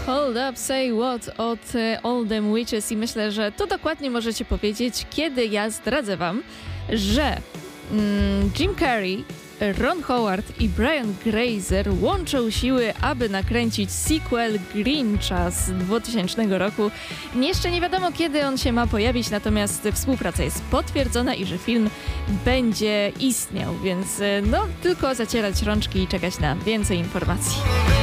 Hold Up, Say What od All Them Witches i myślę, że to dokładnie możecie powiedzieć, kiedy ja zdradzę wam, że Jim Carrey, Ron Howard i Brian Grazer łączą siły, aby nakręcić sequel Grincha z 2000 roku. Jeszcze nie wiadomo, kiedy on się ma pojawić, natomiast współpraca jest potwierdzona i że film będzie istniał, więc no tylko zacierać rączki i czekać na więcej informacji.